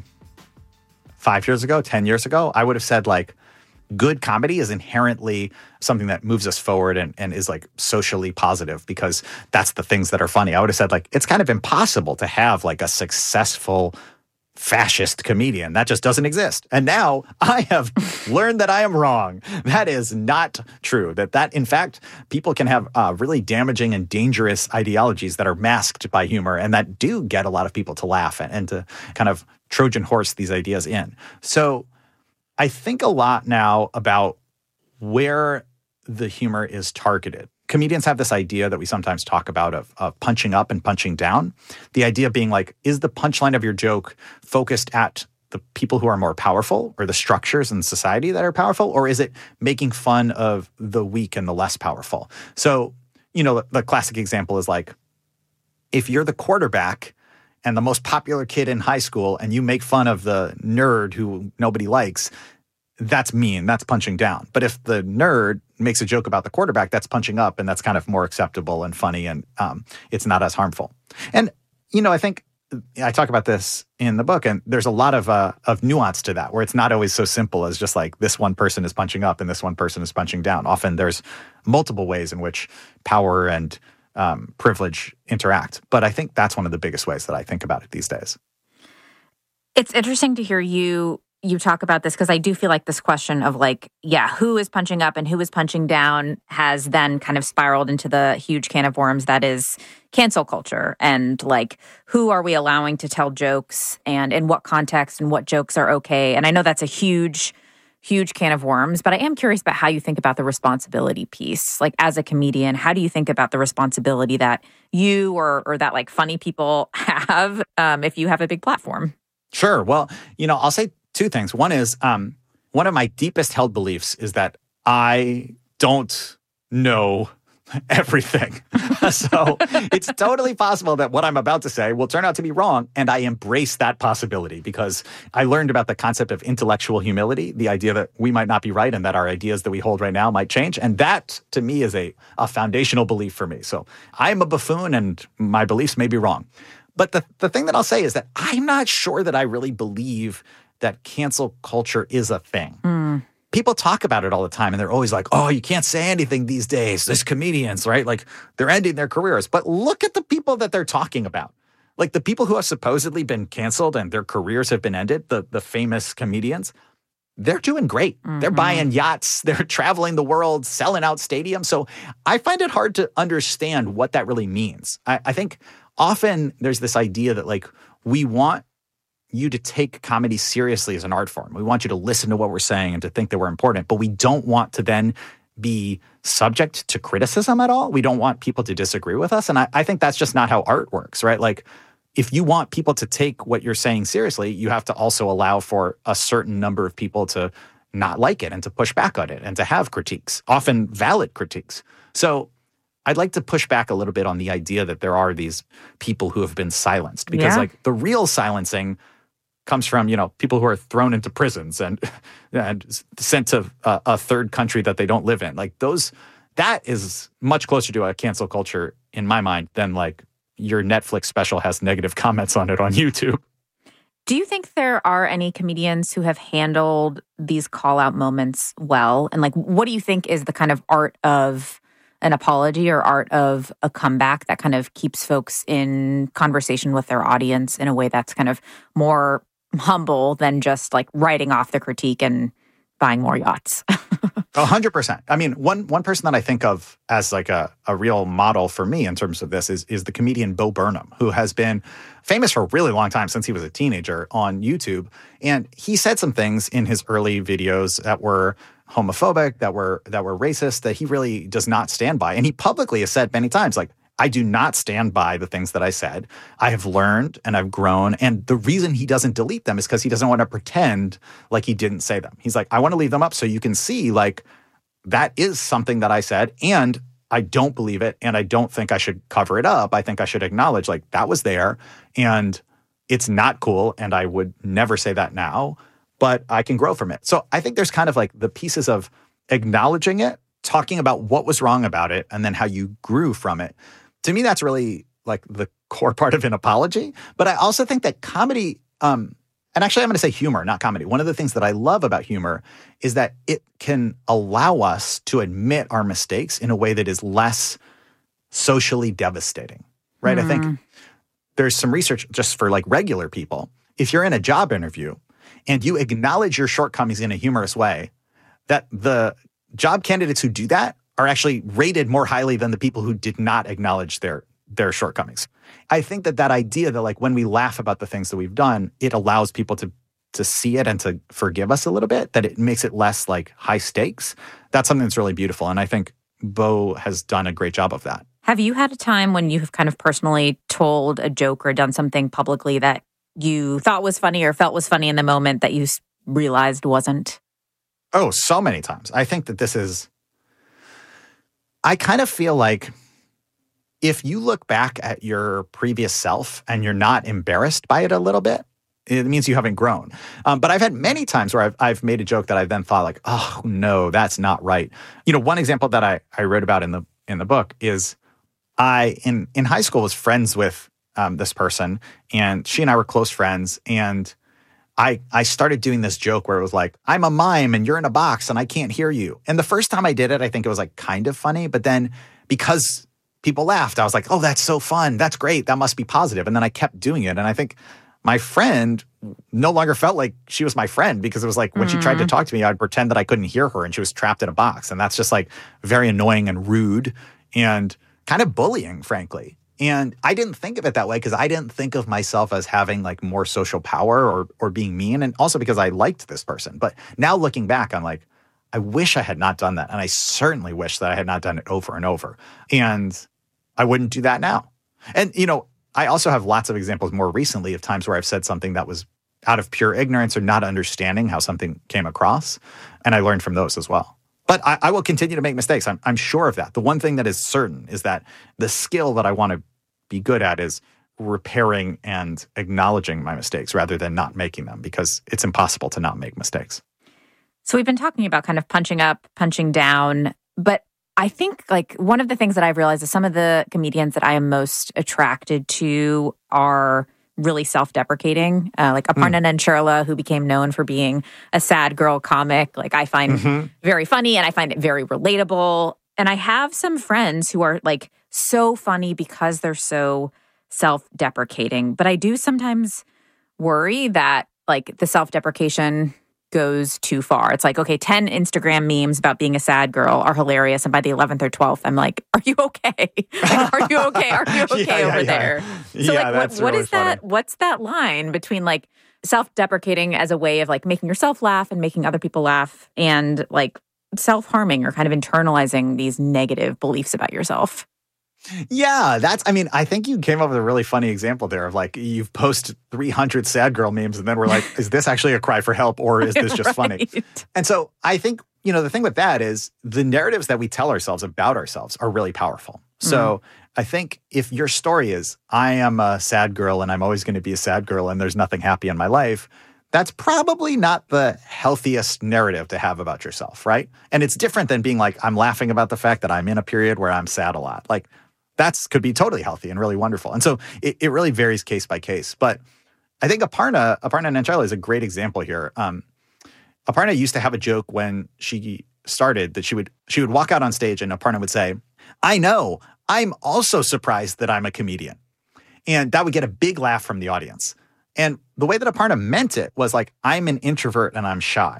five years ago, ten years ago, I would have said like, good comedy is inherently something that moves us forward and, and is like socially positive because that's the things that are funny. I would have said like, it's kind of impossible to have like a successful fascist comedian. That just doesn't exist. And now I have learned that I am wrong. That is not true. That that, in fact, people can have uh, really damaging and dangerous ideologies that are masked by humor and that do get a lot of people to laugh and, and to kind of Trojan horse these ideas in. So I think a lot now about where the humor is targeted. Comedians have this idea that we sometimes talk about of, of punching up and punching down. The idea being like, is the punchline of your joke focused at the people who are more powerful or the structures in society that are powerful? Or is it making fun of the weak and the less powerful? So, you know, the, the classic example is like, if you're the quarterback and the most popular kid in high school and you make fun of the nerd who nobody likes, that's mean, that's punching down. But if the nerd makes a joke about the quarterback, that's punching up and that's kind of more acceptable and funny and um, it's not as harmful. And, you know, I think I talk about this in the book and there's a lot of uh, of nuance to that where it's not always so simple as just like this one person is punching up and this one person is punching down. Often there's multiple ways in which power and Um, privilege interact. But I think that's one of the biggest ways that I think about it these days. It's interesting to hear you you talk about this because I do feel like this question of like, yeah, who is punching up and who is punching down has then kind of spiraled into the huge can of worms that is cancel culture and like, who are we allowing to tell jokes and in what context and what jokes are okay. And I know that's a huge huge can of worms, but I am curious about how you think about the responsibility piece. Like as a comedian, how do you think about the responsibility that you or or that like funny people have um, if you have a big platform? Sure. Well, you know, I'll say two things. One is um, one of my deepest held beliefs is that I don't know everything. So it's totally possible that what I'm about to say will turn out to be wrong. And I embrace that possibility because I learned about the concept of intellectual humility, the idea that we might not be right and that our ideas that we hold right now might change. And that, to me, is a, a foundational belief for me. So I'm a buffoon and my beliefs may be wrong. But the, the thing that I'll say is that I'm not sure that I really believe that cancel culture is a thing. Mm. People talk about it all the time and they're always like, oh, you can't say anything these days. There's comedians, right? Like they're ending their careers. But look at the people that they're talking about. Like the people who have supposedly been canceled and their careers have been ended, the, the famous comedians, they're doing great. Mm-hmm. They're buying yachts. They're traveling the world, selling out stadiums. So I find it hard to understand what that really means. I, I think often there's this idea that like we want you to take comedy seriously as an art form. We want you to listen to what we're saying and to think that we're important, but we don't want to then be subject to criticism at all. We don't want people to disagree with us. And I, I think that's just not how art works, right? Like if you want people to take what you're saying seriously, you have to also allow for a certain number of people to not like it and to push back on it and to have critiques, often valid critiques. So I'd like to push back a little bit on the idea that there are these people who have been silenced because Yeah. like the real silencing comes from, you know, people who are thrown into prisons and and sent to a, a third country that they don't live in. Like those that is much closer to a cancel culture in my mind than like your Netflix special has negative comments on it on YouTube. Do you think there are any comedians who have handled these call-out moments well? And like, what do you think is the kind of art of an apology or art of a comeback that kind of keeps folks in conversation with their audience in a way that's kind of more humble than just like writing off the critique and buying more yachts? A hundred percent. I mean, one one person that I think of as like a, a real model for me in terms of this is is the comedian Bo Burnham, who has been famous for a really long time since he was a teenager on YouTube. And he said some things in his early videos that were homophobic, that were that were racist, that he really does not stand by. And he publicly has said many times, like, I do not stand by the things that I said. I have learned and I've grown. And the reason he doesn't delete them is because he doesn't want to pretend like he didn't say them. He's like, I want to leave them up so you can see, like, that is something that I said, and I don't believe it, and I don't think I should cover it up. I think I should acknowledge, like, that was there, and it's not cool, and I would never say that now, but I can grow from it. So I think there's kind of like the pieces of acknowledging it, talking about what was wrong about it, and then how you grew from it. To me, that's really like the core part of an apology. But I also think that comedy, um, and actually I'm going to say humor, not comedy. One of the things that I love about humor is that it can allow us to admit our mistakes in a way that is less socially devastating, right? Mm. I think there's some research just for like regular people. If you're in a job interview and you acknowledge your shortcomings in a humorous way, that the job candidates who do that are actually rated more highly than the people who did not acknowledge their their shortcomings. I think that that idea that like when we laugh about the things that we've done, it allows people to to see it and to forgive us a little bit, that it makes it less like high stakes. That's something that's really beautiful. And I think Bo has done a great job of that. Have you had a time when you have kind of personally told a joke or done something publicly that you thought was funny or felt was funny in the moment that you realized wasn't? Oh, so many times. I think that this is, I kind of feel like if you look back at your previous self and you're not embarrassed by it a little bit, it means you haven't grown. Um, but I've had many times where I've, I've made a joke that I then thought like, oh, no, that's not right. You know, one example that I, I wrote about in the in the book is I, in, in high school, was friends with um, this person, and she and I were close friends, and I, I started doing this joke where it was like, I'm a mime and you're in a box and I can't hear you. And the first time I did it, I think it was like kind of funny, but then because people laughed, I was like, oh, that's so fun. That's great. That must be positive. And then I kept doing it. And I think my friend no longer felt like she was my friend because it was like when mm. she tried to talk to me, I'd pretend that I couldn't hear her and she was trapped in a box. And that's just like very annoying and rude and kind of bullying, frankly. And I didn't think of it that way because I didn't think of myself as having like more social power or or being mean. And also because I liked this person. But now looking back, I'm like, I wish I had not done that. And I certainly wish that I had not done it over and over. And I wouldn't do that now. And, you know, I also have lots of examples more recently of times where I've said something that was out of pure ignorance or not understanding how something came across. And I learned from those as well. But I, I will continue to make mistakes. I'm, I'm sure of that. The one thing that is certain is that the skill that I want to be good at is repairing and acknowledging my mistakes rather than not making them, because it's impossible to not make mistakes. So we've been talking about kind of punching up, punching down, but I think like one of the things that I've realized is some of the comedians that I am most attracted to are really self-deprecating, uh, like Aparna mm. Nancherla, who became known for being a sad girl comic. Like I find mm-hmm. very funny and I find it very relatable. And I have some friends who are like so funny because they're so self-deprecating. But I do sometimes worry that like the self-deprecation goes too far. It's like, okay, ten Instagram memes about being a sad girl are hilarious. And by the eleventh or twelfth, I'm like, are you okay? Like, are you okay? Are you okay yeah, yeah, over yeah. there? Yeah, so like, that's what, what really is that? funny. What's that line between like self-deprecating as a way of like making yourself laugh and making other people laugh and like self-harming or kind of internalizing these negative beliefs about yourself? Yeah, that's, I mean, I think you came up with a really funny example there of like, you've posted three hundred sad girl memes and then we're like, is this actually a cry for help or is this just right. funny? And so I think, you know, the thing with that is the narratives that we tell ourselves about ourselves are really powerful. So mm-hmm. I think if your story is, I am a sad girl and I'm always going to be a sad girl and there's nothing happy in my life, that's probably not the healthiest narrative to have about yourself, right? And it's different than being like, I'm laughing about the fact that I'm in a period where I'm sad a lot. Like, that's could be totally healthy and really wonderful. And so it, it really varies case by case. But I think Aparna, Aparna Nancherla is a great example here. Um, Aparna used to have a joke when she started that she would she would walk out on stage and Aparna would say, I know, I'm also surprised that I'm a comedian. And that would get a big laugh from the audience. And the way that Aparna meant it was like, I'm an introvert and I'm shy.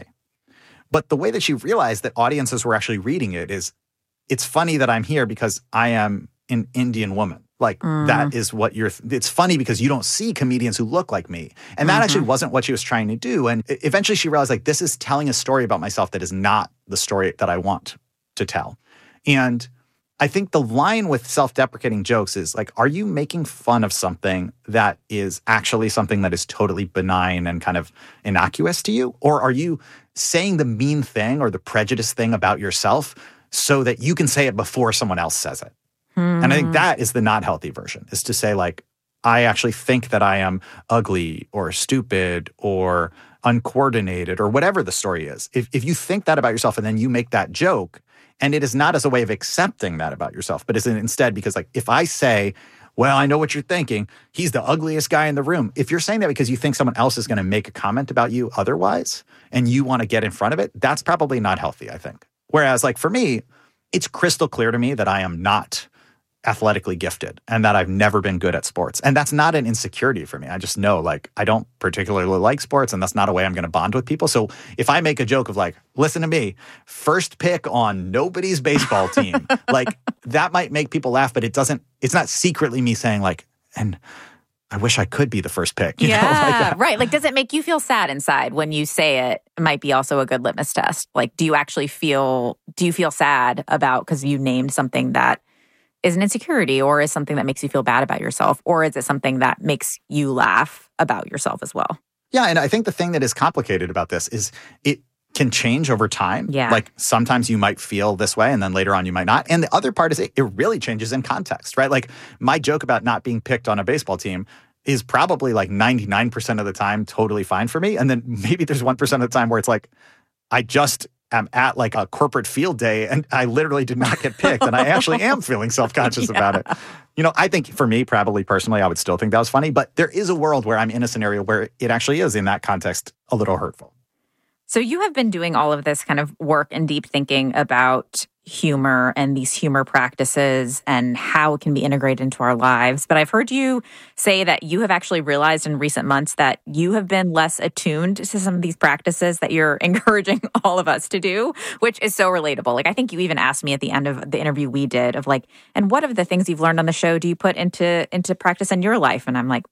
But the way that she realized that audiences were actually reading it is, it's funny that I'm here because I am an Indian woman. Like, mm. that is what you're, th- it's funny because you don't see comedians who look like me. And that mm-hmm. actually wasn't what she was trying to do. And eventually she realized, like, this is telling a story about myself that is not the story that I want to tell. And I think the line with self-deprecating jokes is like, are you making fun of something that is actually something that is totally benign and kind of innocuous to you? Or are you saying the mean thing or the prejudiced thing about yourself so that you can say it before someone else says it? Hmm. And I think that is the not healthy version, is to say like, I actually think that I am ugly or stupid or uncoordinated or whatever the story is. If if you think that about yourself and then you make that joke, and it is not as a way of accepting that about yourself, but is instead because, like, if I say, well, I know what you're thinking, he's the ugliest guy in the room. If you're saying that because you think someone else is going to make a comment about you otherwise, and you want to get in front of it, that's probably not healthy, I think. Whereas, like, for me, it's crystal clear to me that I am not athletically gifted and that I've never been good at sports. And that's not an insecurity for me. I just know, like, I don't particularly like sports, and that's not a way I'm going to bond with people. So if I make a joke of like, listen to me, first pick on nobody's baseball team, like, that might make people laugh, but it doesn't, it's not secretly me saying like, and I wish I could be the first pick. You yeah, know? Like, uh, right. Like, does it make you feel sad inside when you say it? It might be also a good litmus test. Like, do you actually feel, do you feel sad about, because you named something that is an insecurity or is something that makes you feel bad about yourself? Or is it something that makes you laugh about yourself as well? Yeah, and I think the thing that is complicated about this is it can change over time. Yeah. Like, sometimes you might feel this way and then later on you might not. And the other part is it, it really changes in context, right? Like, my joke about not being picked on a baseball team is probably like ninety-nine percent of the time totally fine for me. And then maybe there's one percent of the time where it's like, I just am at like a corporate field day and I literally did not get picked and I actually am feeling self-conscious yeah. about it. You know, I think for me, probably personally, I would still think that was funny, but there is a world where I'm in a scenario where it actually is in that context a little hurtful. So you have been doing all of this kind of work and deep thinking about humor and these humor practices and how it can be integrated into our lives. But I've heard you say that you have actually realized in recent months that you have been less attuned to some of these practices that you're encouraging all of us to do, which is so relatable. Like, I think you even asked me at the end of the interview we did of like, and what of the things you've learned on the show do you put into into practice in your life? And I'm like,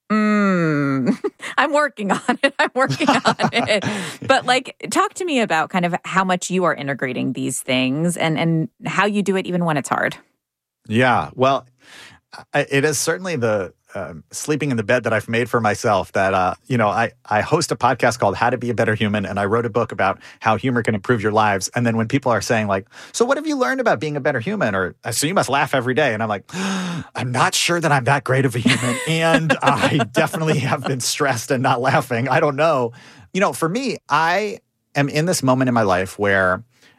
mm, I'm working on it. I'm working on it. But like, talk to me about kind of how much you are integrating these things and and how you do it even when it's hard. Yeah, well, it is certainly the um, sleeping in the bed that I've made for myself that, uh, you know, I, I host a podcast called How to Be a Better Human, and I wrote a book about how humor can improve your lives. And then when people are saying like, so what have you learned about being a better human? Or, so you must laugh every day. And I'm like, I'm not sure that I'm that great of a human. And I definitely have been stressed and not laughing. I don't know. You know, for me, I am in this moment in my life where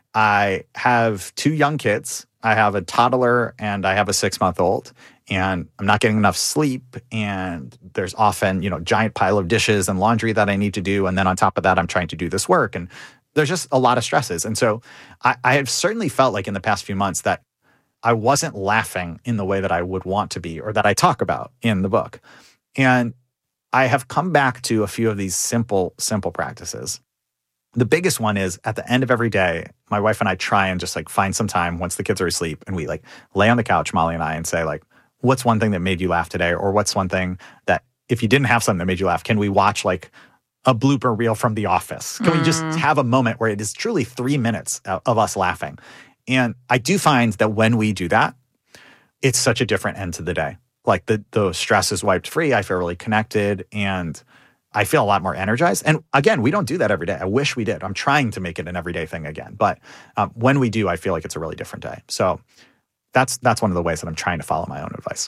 I have two young kids. I have a toddler and I have a six-month-old, and I'm not getting enough sleep. And there's often, you know, giant pile of dishes and laundry that I need to do. And then on top of that, I'm trying to do this work. And there's just a lot of stresses. And so I, I have certainly felt like in the past few months that I wasn't laughing in the way that I would want to be or that I talk about in the book. And I have come back to a few of these simple, simple practices. The biggest one is at the end of every day, my wife and I try and just like find some time once the kids are asleep and we like lay on the couch, Molly and I, and say like, what's one thing that made you laugh today? Or what's one thing that if you didn't have something that made you laugh, can we watch like a blooper reel from The Office? Can mm. we just have a moment where it is truly three minutes of us laughing? And I do find that when we do that, it's such a different end to the day. Like the, the stress is wiped free. I feel really connected and I feel a lot more energized. And again, we don't do that every day. I wish we did. I'm trying to make it an everyday thing again. But um, when we do, I feel like it's a really different day. So that's that's one of the ways that I'm trying to follow my own advice.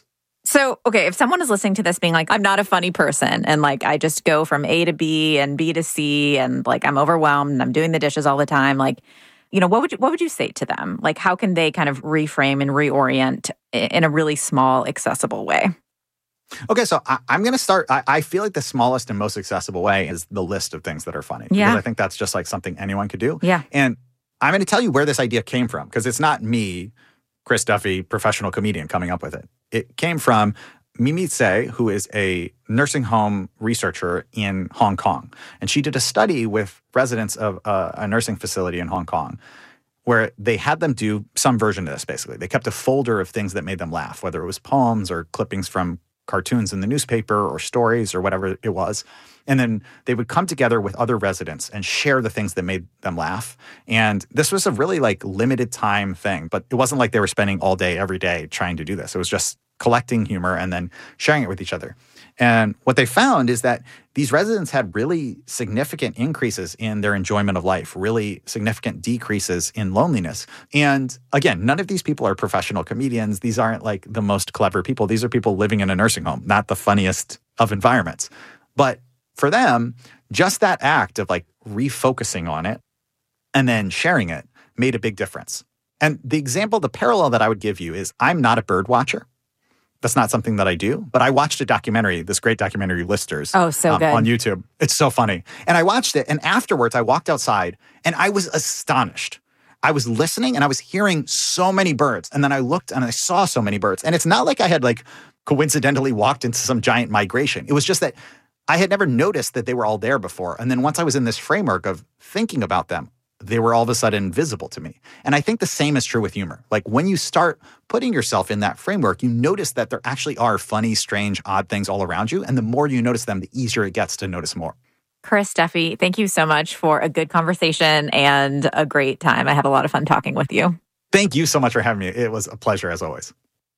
So, okay, if someone is listening to this being like, I'm not a funny person and like I just go from A to B and B to C and like I'm overwhelmed and I'm doing the dishes all the time, like, you know, what would you, what would you say to them? Like, how can they kind of reframe and reorient in a really small, accessible way? Okay, so I, I'm going to start. I, I feel like the smallest and most accessible way is the list of things that are funny. Yeah. Because I think that's just like something anyone could do. Yeah. And I'm going to tell you where this idea came from, because it's not me, Chris Duffy, professional comedian, coming up with it. It came from Mimi Tsai, who is a nursing home researcher in Hong Kong. And she did a study with residents of uh, a nursing facility in Hong Kong where they had them do some version of this, basically. They kept a folder of things that made them laugh, whether it was poems or clippings from cartoons in the newspaper or stories or whatever it was. And then they would come together with other residents and share the things that made them laugh. And this was a really like limited time thing, but it wasn't like they were spending all day, every day trying to do this. It was just collecting humor and then sharing it with each other. And what they found is that these residents had really significant increases in their enjoyment of life, really significant decreases in loneliness. And again, none of these people are professional comedians. These aren't like the most clever people. These are people living in a nursing home, not the funniest of environments. But for them, just that act of like refocusing on it and then sharing it made a big difference. And the example, the parallel that I would give you is I'm not a bird watcher. That's not something that I do, but I watched a documentary, this great documentary, Listers. Oh, so um, good. On YouTube. It's so funny. And I watched it, and afterwards I walked outside, and I was astonished. I was listening, and I was hearing so many birds. And then I looked, and I saw so many birds. And it's not like I had, like, coincidentally walked into some giant migration. It was just that I had never noticed that they were all there before. And then once I was in this framework of thinking about them, they were all of a sudden visible to me. And I think the same is true with humor. Like when you start putting yourself in that framework, you notice that there actually are funny, strange, odd things all around you. And the more you notice them, the easier it gets to notice more. Chris Duffy, thank you so much for a good conversation and a great time. I had a lot of fun talking with you. Thank you so much for having me. It was a pleasure as always.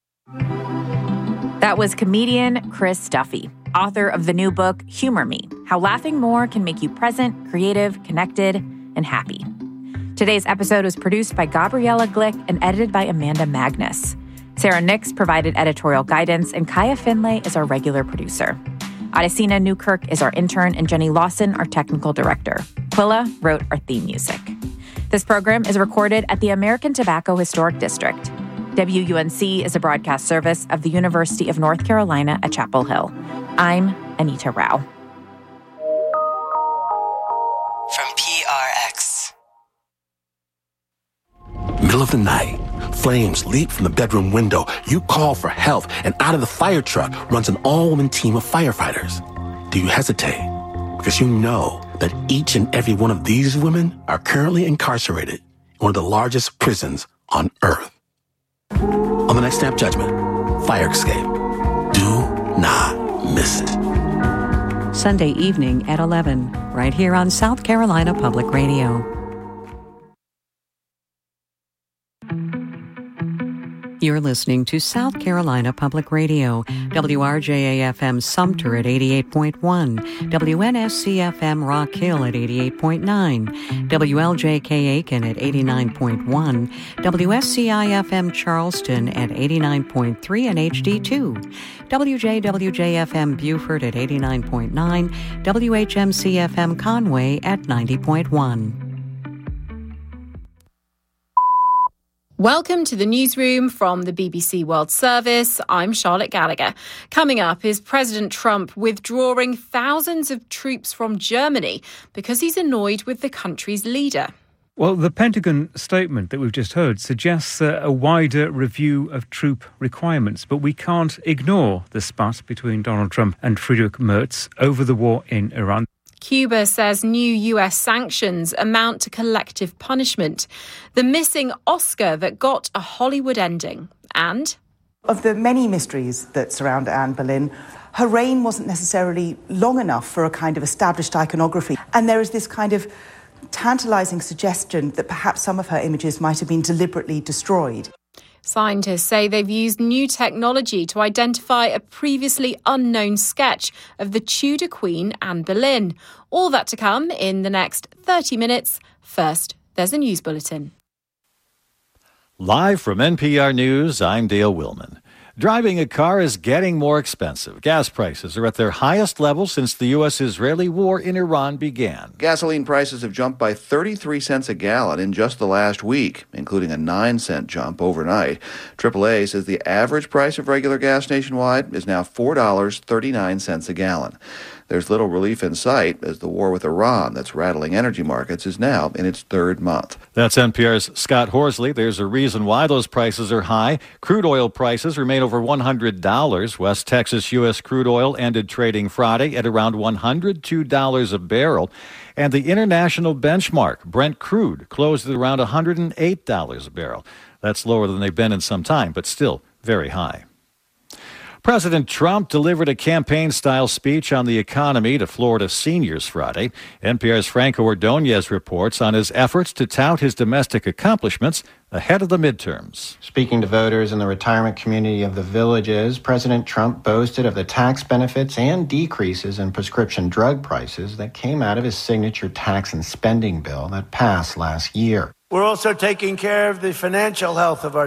That was comedian Chris Duffy, author of the new book, Humor Me, How Laughing More Can Make You Present, Creative, Connected, and Happy. Today's episode was produced by Gabriella Glick and edited by Amanda Magnus. Sarah Nix provided editorial guidance, and Kaya Finlay is our regular producer. Adesina Newkirk is our intern, and Jenny Lawson, our technical director. Quilla wrote our theme music. This program is recorded at the American Tobacco Historic District. W U N C is a broadcast service of the University of North Carolina at Chapel Hill. I'm Anita Rao. From P R X. Middle of the night, flames leap from the bedroom window. You call for help, and out of the fire truck runs an all-woman team of firefighters. Do you hesitate? Because you know that each and every one of these women are currently incarcerated in one of the largest prisons on Earth. On the next Snap Judgment, Fire Escape. Do not miss it. Sunday evening at eleven, right here on South Carolina Public Radio. You're listening to South Carolina Public Radio, W R J A F M Sumter at eighty-eight point one, W N S C F M Rock Hill at eighty-eight point nine, W L J K Aiken at eighty-nine point one, W S C I F M Charleston at eighty-nine point three and H D two, W J W J F M Beaufort at eighty-nine point nine, W H M C F M Conway at ninety point one. Welcome to the newsroom from the B B C World Service. I'm Charlotte Gallagher. Coming up is President Trump withdrawing thousands of troops from Germany because he's annoyed with the country's leader. Well, the Pentagon statement that we've just heard suggests uh, a wider review of troop requirements, but we can't ignore the spat between Donald Trump and Friedrich Merz over the war in Iran. Cuba says new U S sanctions amount to collective punishment. The missing Oscar that got a Hollywood ending. And of the many mysteries that surround Anne Boleyn, her reign wasn't necessarily long enough for a kind of established iconography. And there is this kind of tantalizing suggestion that perhaps some of her images might have been deliberately destroyed. Scientists say they've used new technology to identify a previously unknown sketch of the Tudor Queen Anne Boleyn. All that to come in the next thirty minutes. First, there's a news bulletin. Live from N P R News, I'm Dale Willman. Driving a car is getting more expensive. Gas prices are at their highest level since the U S-Israeli war in Iran began. Gasoline prices have jumped by thirty-three cents a gallon in just the last week, including a nine cent jump overnight. triple A says the average price of regular gas nationwide is now four dollars and thirty-nine cents a gallon. There's little relief in sight as the war with Iran that's rattling energy markets is now in its third month. That's N P R's Scott Horsley. There's a reason why those prices are high. Crude oil prices remain over one hundred dollars. West Texas U S crude oil ended trading Friday at around one hundred two dollars a barrel. And the international benchmark, Brent crude, closed at around one hundred eight dollars a barrel. That's lower than they've been in some time, but still very high. President Trump delivered a campaign-style speech on the economy to Florida seniors Friday. N P R's Franco Ordonez reports on his efforts to tout his domestic accomplishments ahead of the midterms. Speaking to voters in the retirement community of the Villages, President Trump boasted of the tax benefits and decreases in prescription drug prices that came out of his signature tax and spending bill that passed last year. We're also taking care of the financial health of our